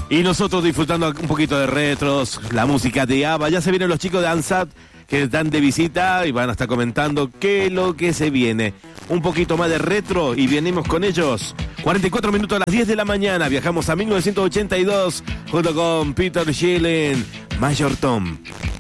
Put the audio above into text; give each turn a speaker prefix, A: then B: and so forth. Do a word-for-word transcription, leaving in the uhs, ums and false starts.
A: Y nosotros disfrutando un poquito de retros, la música de ABBA. Ya se vienen los chicos de ANSAT que están de visita y van a estar comentando qué es lo que se viene. Un poquito más de retro y venimos con ellos. cuarenta y cuatro minutos a las diez de la mañana. Viajamos a mil novecientos ochenta y dos junto con Peter Schilling, Major Tom.